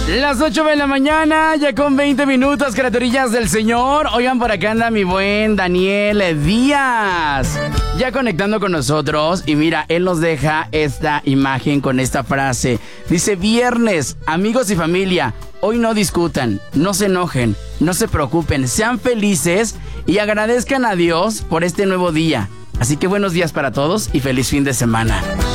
Las 8 de la mañana, ya con 20 minutos, criaturillas del Señor. Oigan, por acá anda mi buen Daniel Díaz, ya conectando con nosotros. Y mira, él nos deja esta imagen con esta frase. Dice: viernes, amigos y familia, hoy no discutan, no se enojen, no se preocupen, sean felices y agradezcan a Dios por este nuevo día. Así que buenos días para todos y feliz fin de semana.